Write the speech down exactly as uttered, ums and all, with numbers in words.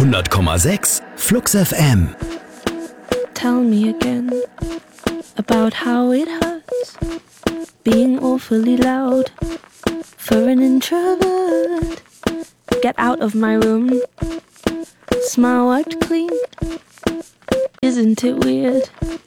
hundert Komma sechs Flux F M. Tell me again about how it hurts being awfully loud for an introvert. Get out of my room. Smile wiped clean. Isn't it weird?